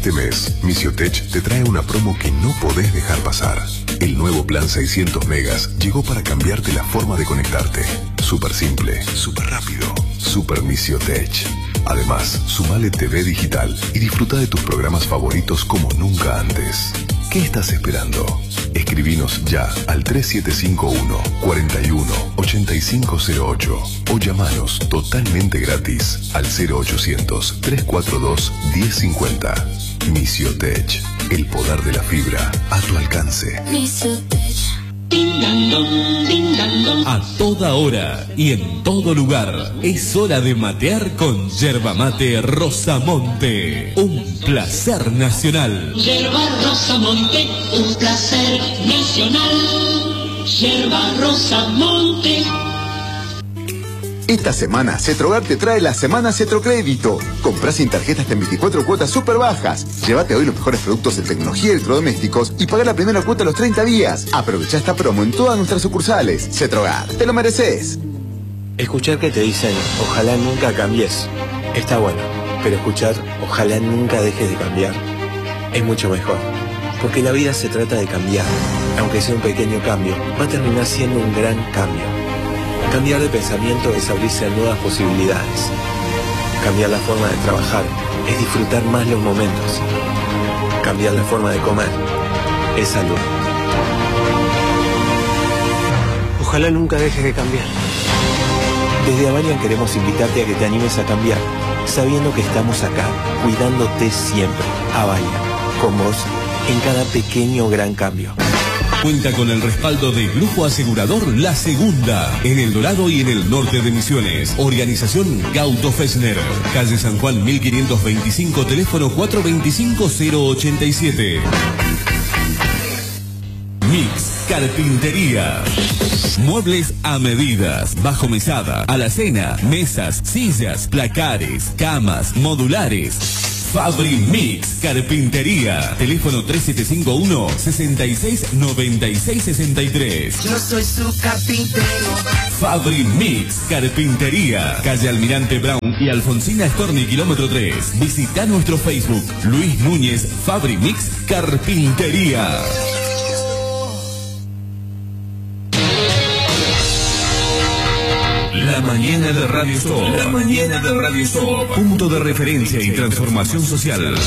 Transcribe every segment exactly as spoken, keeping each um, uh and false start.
Este mes, Misiotech te trae una promo que no podés dejar pasar. El nuevo plan seiscientos megas llegó para cambiarte la forma de conectarte. Súper simple, súper rápido, súper Misiotech. Además, sumale T V digital y disfruta de tus programas favoritos como nunca antes. ¿Qué estás esperando? Escribinos ya al tres siete cinco uno, cuatro uno, ocho cinco cero ocho o llamanos totalmente gratis al cero ochocientos, trescientos cuarenta y dos, diez cincuenta. Misiotech, el poder de la fibra a tu alcance. Misiotech. A toda hora y en todo lugar es hora de matear con yerba mate Rosamonte. Un placer nacional. Yerba Rosamonte, un placer nacional. Yerba Rosamonte. Esta semana, Cetrogar te trae la Semana Cetrocrédito. Comprás sin tarjeta hasta en veinticuatro cuotas súper bajas. Llévate hoy los mejores productos de tecnología y electrodomésticos y paga la primera cuota a los treinta días. Aprovecha esta promo en todas nuestras sucursales. Cetrogar, te lo mereces. Escuchar que te dicen, ojalá nunca cambies, está bueno. Pero escuchar, ojalá nunca dejes de cambiar, es mucho mejor. Porque la vida se trata de cambiar. Aunque sea un pequeño cambio, va a terminar siendo un gran cambio. Cambiar de pensamiento es abrirse a nuevas posibilidades. Cambiar la forma de trabajar es disfrutar más los momentos. Cambiar la forma de comer es salud. Ojalá nunca dejes de cambiar. Desde Avalian queremos invitarte a que te animes a cambiar, sabiendo que estamos acá, cuidándote siempre. Avalian, con vos en cada pequeño o gran cambio. Cuenta con el respaldo de Grupo Asegurador La Segunda, en El Dorado y en el norte de Misiones. Organización Gauto Fessner, calle San Juan mil quinientos veinticinco, teléfono cuatro dos cinco, cero ocho siete. Mix Carpintería. Muebles a medidas, bajo mesada, alacena, mesas, sillas, placares, camas, modulares. Fabri Mix Carpintería. Teléfono tres siete cinco uno, seis seis, nueve seis seis tres. Yo soy su carpintero. Fabri Mix Carpintería. Calle Almirante Brown y Alfonsina Storni, kilómetro tres. Visita nuestro Facebook. Luis Núñez, Fabri Mix Carpintería. La mañana de Radio Stop. La mañana de Radio Stop. Punto de referencia y transformación social.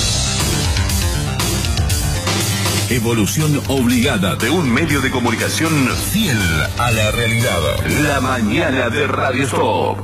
Evolución obligada de un medio de comunicación fiel a la realidad. La mañana de Radio Stop.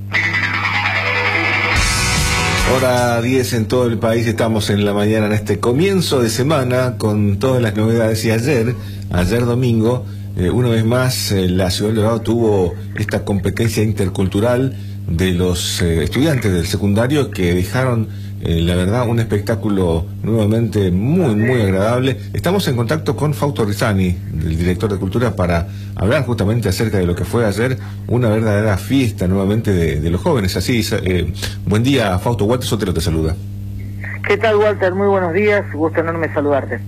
Hora diez en todo el país, estamos en la mañana en este comienzo de semana con todas las novedades. Y ayer, ayer domingo, Eh, una vez más, eh, la ciudad de Dorado tuvo esta competencia intercultural de los eh, estudiantes del secundario que dejaron, eh, la verdad, un espectáculo nuevamente muy, muy agradable. Estamos en contacto con Fausto Rizzani, el director de Cultura, para hablar justamente acerca de lo que fue ayer una verdadera fiesta nuevamente de, de los jóvenes. Así, eh, buen día, Fausto. Walter Sotelo te saluda. ¿Qué tal, Walter? Muy buenos días, gusto enorme saludarte.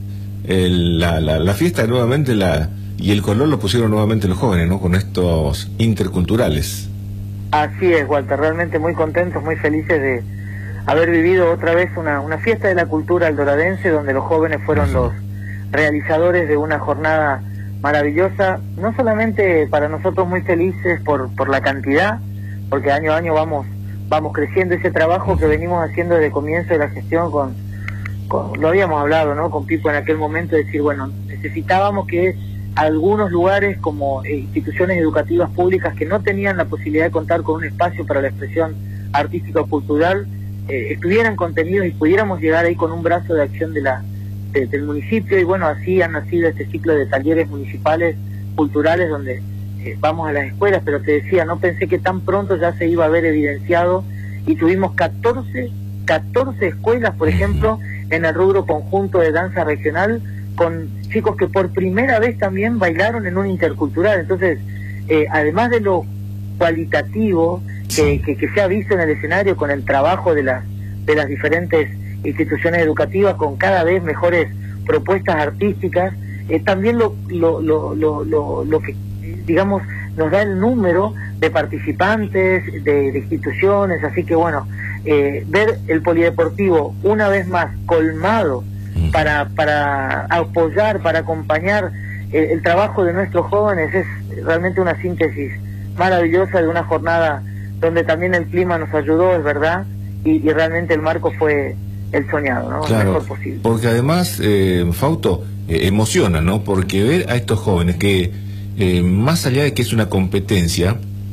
El, la, la, la fiesta nuevamente la... Y el color lo pusieron nuevamente los jóvenes, ¿no? Con estos interculturales. Así es, Walter, realmente muy contentos, muy felices de haber vivido otra vez una, una fiesta de la cultura aldoradense, donde los jóvenes fueron los realizadores de una jornada maravillosa, no solamente para nosotros muy felices por, por la cantidad, porque año a año vamos, vamos creciendo ese trabajo que venimos haciendo desde el comienzo de la gestión con, con, lo habíamos hablado, ¿no? Con Pipo en aquel momento, de decir, bueno, necesitábamos que algunos lugares como instituciones educativas públicas que no tenían la posibilidad de contar con un espacio para la expresión artística o cultural, eh, estuvieran contenidos y pudiéramos llegar ahí con un brazo de acción de la de, del municipio. Y bueno, así han nacido este ciclo de talleres municipales culturales donde eh, vamos a las escuelas, pero te decía, no pensé que tan pronto ya se iba a ver evidenciado, y tuvimos catorce escuelas, por ejemplo, en el rubro conjunto de danza regional, con chicos que por primera vez también bailaron en un intercultural. Entonces, eh, además de lo cualitativo que, que, que se ha visto en el escenario con el trabajo de las de las diferentes instituciones educativas, con cada vez mejores propuestas artísticas, eh, también lo, lo, lo, lo, lo, lo que, digamos, nos da el número de participantes, de, de instituciones. Así que bueno, eh, ver el polideportivo una vez más colmado para, para apoyar, para acompañar el, el trabajo de nuestros jóvenes es realmente una síntesis maravillosa de una jornada donde también el clima nos ayudó, es verdad, y, y realmente el marco fue el soñado, ¿no? Claro, el mejor posible. Porque además, eh, Fausto, eh, emociona, ¿no? Porque ver a estos jóvenes que, eh, más allá de que es una competencia,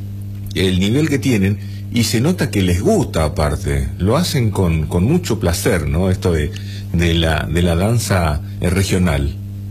el nivel que tienen, y se nota que les gusta aparte, lo hacen con, con mucho placer, ¿no? Esto de, de, la, de la danza eh, regional.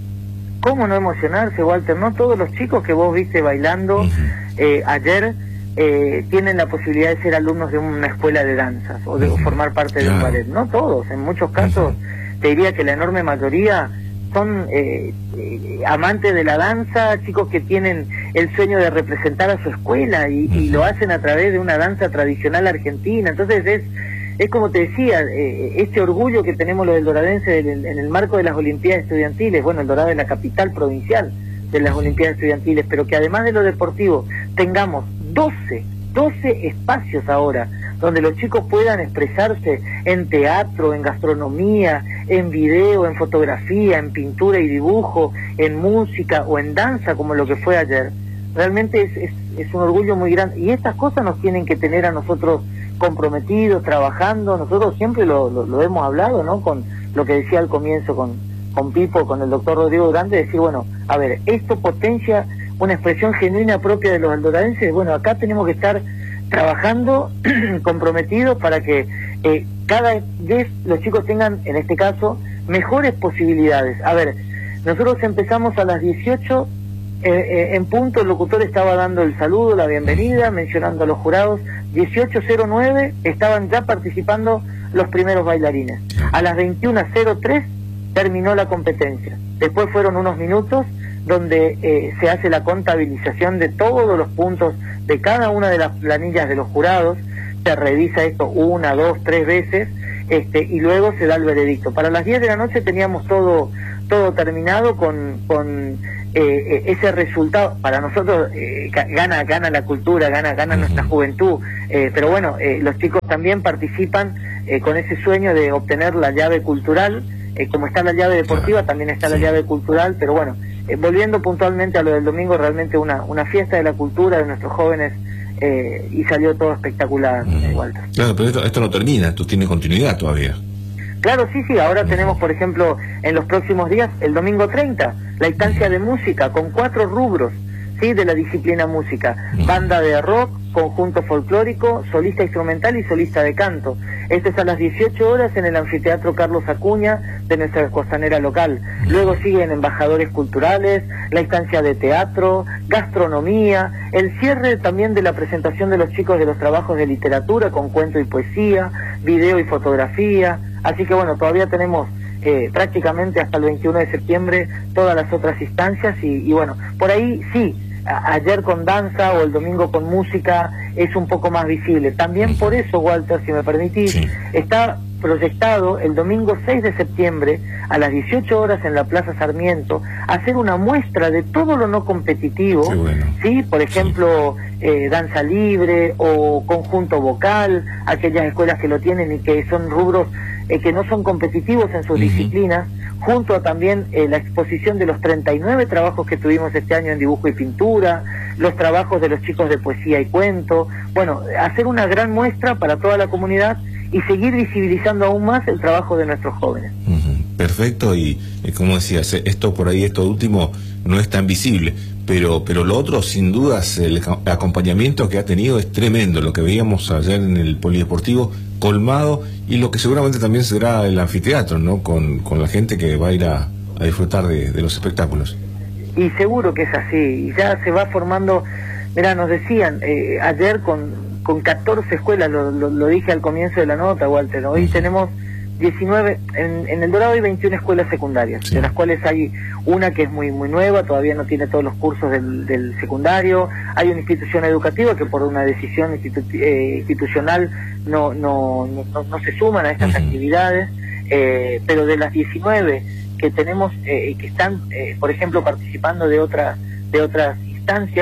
¿Cómo no emocionarse, Walter? No todos los chicos que vos viste bailando uh-huh. eh, ayer eh, tienen la posibilidad de ser alumnos de una escuela de danzas o de uh-huh. formar parte claro. de un ballet. No todos, en muchos casos uh-huh. te diría que la enorme mayoría son eh, eh, amantes de la danza, chicos que tienen el sueño de representar a su escuela y, uh-huh. y lo hacen a través de una danza tradicional argentina. Entonces es es como te decía, eh, este orgullo que tenemos los del Doradense en, en el marco de las Olimpiadas Estudiantiles. Bueno, el Dorado es la capital provincial de las Olimpiadas Estudiantiles, pero que además de lo deportivo tengamos doce espacios ahora donde los chicos puedan expresarse en teatro, en gastronomía, en video, en fotografía, en pintura y dibujo, en música o en danza, como lo que fue ayer. Realmente es, es, es un orgullo muy grande, y estas cosas nos tienen que tener a nosotros comprometidos, trabajando. Nosotros siempre lo, lo, lo hemos hablado, ¿no? Con lo que decía al comienzo con, con Pipo, con el doctor Rodrigo Durante, decir, bueno, a ver, esto potencia una expresión genuina propia de los aldoradenses. Bueno, acá tenemos que estar trabajando, comprometidos para que eh, cada vez los chicos tengan, en este caso, mejores posibilidades. A ver, nosotros empezamos a las dieciocho, eh, eh, en punto el locutor estaba dando el saludo, la bienvenida, mencionando a los jurados. dieciocho cero nueve estaban ya participando los primeros bailarines. A las veintiuno cero tres terminó la competencia. Después fueron unos minutos donde eh, se hace la contabilización de todos los puntos de cada una de las planillas de los jurados, se revisa esto una, dos, tres veces, este, y luego se da el veredicto. Para las diez de la noche teníamos todo todo terminado con, con eh, ese resultado. Para nosotros eh, gana gana la cultura, gana gana nuestra juventud, eh, pero bueno, eh, los chicos también participan eh, con ese sueño de obtener la llave cultural. Eh, como está la llave deportiva, también está la llave cultural, pero bueno, eh, volviendo puntualmente a lo del domingo, realmente una, una fiesta de la cultura de nuestros jóvenes, eh, y salió todo espectacular, mm. Walter. Claro, pero esto, esto no termina, esto tiene continuidad todavía. Claro, sí, sí, ahora mm. tenemos, por ejemplo, en los próximos días, el domingo treinta, la instancia de música con cuatro rubros, ¿sí?, de la disciplina música: mm. banda de rock, conjunto folclórico, solista instrumental y solista de canto. Esto es a las dieciocho horas en el anfiteatro Carlos Acuña de nuestra costanera local. Luego siguen embajadores culturales, la instancia de teatro, gastronomía, el cierre también de la presentación de los chicos de los trabajos de literatura con cuento y poesía, video y fotografía. Así que bueno, todavía tenemos eh, prácticamente hasta el veintiuno de septiembre todas las otras instancias y, y bueno, por ahí sí, ayer con danza o el domingo con música es un poco más visible. También por eso, Walter, si me permitís, sí. está proyectado el domingo seis de septiembre a las dieciocho horas en la Plaza Sarmiento hacer una muestra de todo lo no competitivo, sí, bueno. ¿sí? Por ejemplo, sí. eh, danza libre o conjunto vocal, aquellas escuelas que lo tienen y que son rubros eh, que no son competitivos en sus uh-huh. disciplinas, junto a también eh, la exposición de los treinta y nueve trabajos que tuvimos este año en dibujo y pintura, los trabajos de los chicos de poesía y cuento. Bueno, hacer una gran muestra para toda la comunidad y seguir visibilizando aún más el trabajo de nuestros jóvenes. Uh-huh. Perfecto, y eh, como decías, esto por ahí, esto último no es tan visible, pero pero lo otro, sin dudas, el acompañamiento que ha tenido es tremendo. Lo que veíamos ayer en el polideportivo, colmado, y lo que seguramente también será el anfiteatro, ¿no? Con, con la gente que va a ir a, a disfrutar de, de los espectáculos. Y seguro que es así, y ya se va formando. Mirá, nos decían eh, ayer con, con catorce escuelas, lo, lo, lo dije al comienzo de la nota, Walter, hoy uh-huh. tenemos diecinueve, en, en El Dorado hay veintiuna escuelas secundarias, sí. de las cuales hay una que es muy muy nueva, todavía no tiene todos los cursos del, del secundario, hay una institución educativa que por una decisión institu eh, institucional no, no, no, no se suman a estas uh-huh. actividades, eh, pero de las diecinueve que tenemos, eh, que están, eh, por ejemplo, participando de otras, de otras instancias,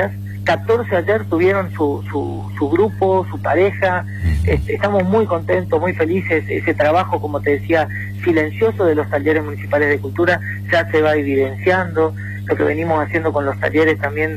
catorce ayer tuvieron su, su, su grupo, su pareja. Este, estamos muy contentos, muy felices. Ese trabajo, como te decía, silencioso de los talleres municipales de cultura ya se va evidenciando. Lo que venimos haciendo con los talleres también,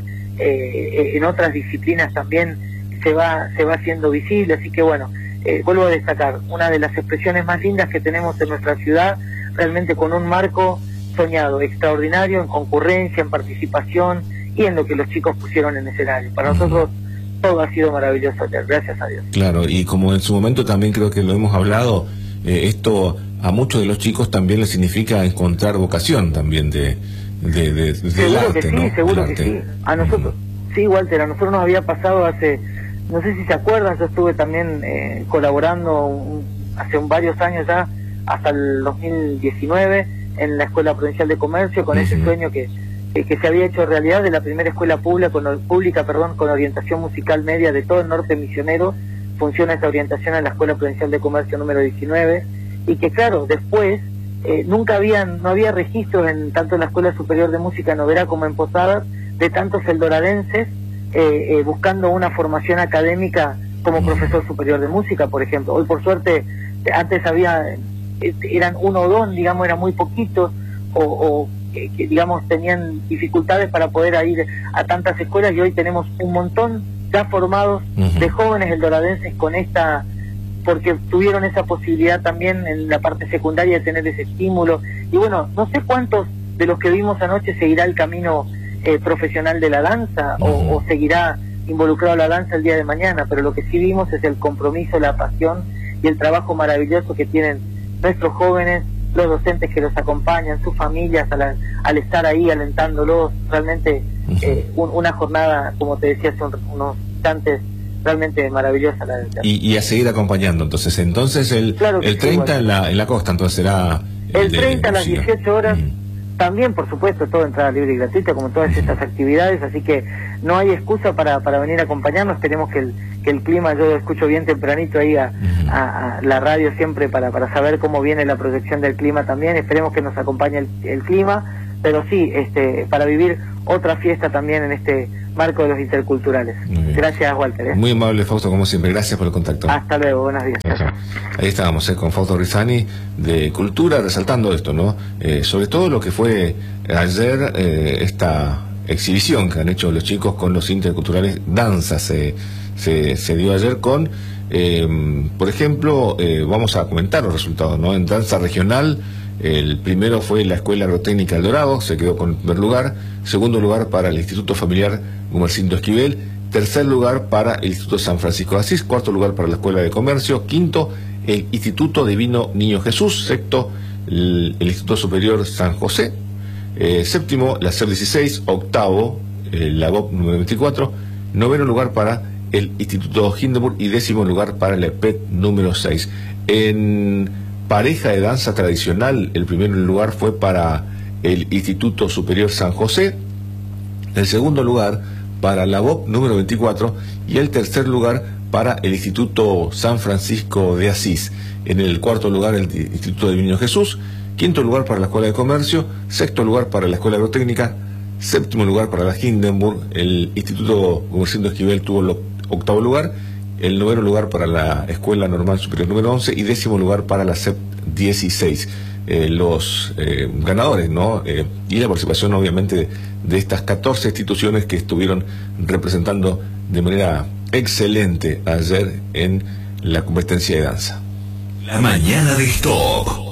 eh, en otras disciplinas también se va, se va haciendo visible. Así que bueno, eh, vuelvo a destacar, una de las expresiones más lindas que tenemos en nuestra ciudad, realmente con un marco soñado, extraordinario, en concurrencia, en participación y en lo que los chicos pusieron en escenario. Para nosotros todo ha sido maravilloso ayer, gracias a Dios. Claro, y como en su momento también creo que lo hemos hablado, eh, esto a muchos de los chicos también les significa encontrar vocación también de, de, de, del seguro arte, que sí, ¿no? seguro El que arte. sí. A nosotros, uh-huh. sí, Walter, a nosotros nos había pasado hace, no sé si se acuerdan, yo estuve también eh, colaborando un, hace un, varios años ya, hasta el dos mil diecinueve, en la Escuela Provincial de Comercio, con uh-huh. ese sueño que que, que se había hecho realidad de la primera escuela pública con, pública, perdón, con orientación musical media de todo el norte misionero. Funciona esta orientación en la Escuela Provincial de Comercio número diecinueve, y que claro, después eh, nunca habían, no había registros en tanto en la Escuela Superior de Música en Oberá como en Posadas de tantos eldoradenses eh, eh, buscando una formación académica como profesor superior de música, por ejemplo. Hoy por suerte, antes había, eh, eran uno o dos, digamos, eran muy poquitos, o, o que, que digamos tenían dificultades para poder ir a tantas escuelas, y hoy tenemos un montón ya formados uh-huh. de jóvenes eldoradenses con esta, porque tuvieron esa posibilidad también en la parte secundaria de tener ese estímulo. Y bueno, no sé cuántos de los que vimos anoche seguirá el camino eh, profesional de la danza uh-huh. o, o seguirá involucrado a la danza el día de mañana, pero lo que sí vimos es el compromiso, la pasión y el trabajo maravilloso que tienen nuestros jóvenes, los docentes que los acompañan, sus familias, al, al estar ahí alentándolos. Realmente uh-huh. eh, un, una jornada, como te decía hace un, unos instantes, realmente maravillosa. La, la... Y, y a seguir acompañando, entonces. Entonces el, claro el treinta sí, en, la, en la costa, entonces será... El, el treinta a las dieciocho horas, uh-huh. también, por supuesto, todo entrada libre y gratuita, como todas uh-huh. estas actividades, así que no hay excusa para, para venir a acompañarnos. Esperemos que el, que el clima, yo escucho bien tempranito ahí a, uh-huh. a, a la radio siempre para, para saber cómo viene la proyección del clima también. Esperemos que nos acompañe el, el clima, pero sí, este, para vivir otra fiesta también en este marco de los interculturales. Gracias, Walter. ¿eh? Muy amable, Fausto, como siempre. Gracias por el contacto. Hasta luego, buenos días. Ahí estábamos, ¿eh? con Fausto Rizani de Cultura, resaltando esto, ¿no? Eh, sobre todo lo que fue ayer eh, esta exhibición que han hecho los chicos con los interculturales. Danza se, se, se dio ayer con, eh, por ejemplo, eh, vamos a comentar los resultados, ¿no? En danza regional, el primero fue la Escuela Agrotécnica El Dorado, se quedó con el primer lugar. Segundo lugar para el Instituto Familiar Gumersindo Esquivel. Tercer lugar para el Instituto San Francisco de Asís. Cuarto lugar para la Escuela de Comercio. Quinto, el Instituto Divino Niño Jesús. Sexto, el, el Instituto Superior San José. Eh, séptimo, la C E R dieciséis. Octavo, eh, la B O P número veinticuatro. Noveno lugar para el Instituto Hindenburg. Y décimo lugar para la E P E T número seis. En pareja de danza tradicional, el primer lugar fue para el Instituto Superior San José, el segundo lugar para la B O P número veinticuatro y el tercer lugar para el Instituto San Francisco de Asís. En el cuarto lugar el Instituto del Niño Jesús, quinto lugar para la Escuela de Comercio, sexto lugar para la Escuela Agrotécnica, séptimo lugar para la Hindenburg, el Instituto Gumersindo Esquivel tuvo el octavo lugar, el noveno lugar para la Escuela Normal Superior número once y décimo lugar para la C E P dieciséis. Eh, los eh, ganadores, ¿no? Eh, y la participación, obviamente, de, de estas catorce instituciones que estuvieron representando de manera excelente ayer en la competencia de danza. La mañana de Stop.